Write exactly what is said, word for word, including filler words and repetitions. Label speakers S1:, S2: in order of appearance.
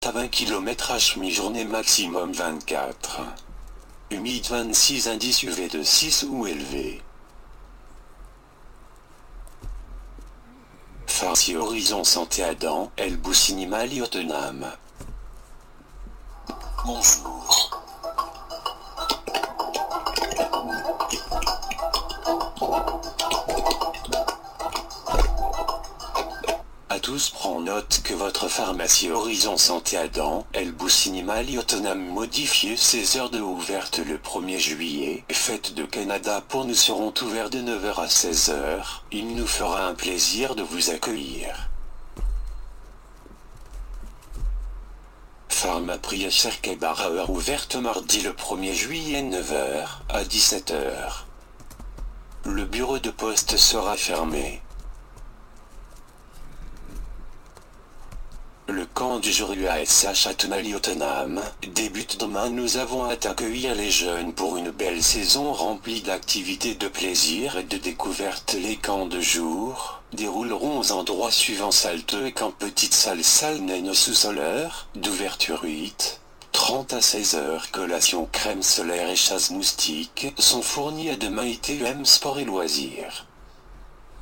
S1: à vingt kilomètres h mi-journée maximum vingt-quatre. Humide vingt-six, indice U V de six ou élevé. Farci Horizon Santé Adam, El Boussinima Lyotenam. Bonjour. À tous, prend note que votre pharmacie Horizon Santé Adam, El Boussinima Lyotenam modifie ses heures de ouverte le premier juillet. Fête de Canada pour nous seront ouverts de neuf heures à seize heures. Il nous fera un plaisir de vous accueillir. Pharma Priya Cherkebara heure ouverte mardi le premier juillet neuf heures à dix-sept heures. Le bureau de poste sera fermé. Le camp du jour U A S H à Tenali-Ottenham débute demain. Nous avons à accueillir les jeunes pour une belle saison remplie d'activités de plaisir et de découverte. Les camps de jour dérouleront aux endroits suivants: salle deux et camp petite salle, salle naine au sous-sol, heure d'ouverture huit trente à seize heures. Collation, crème solaire et chasse moustique sont fournis à demain. I T U M Sport et Loisirs.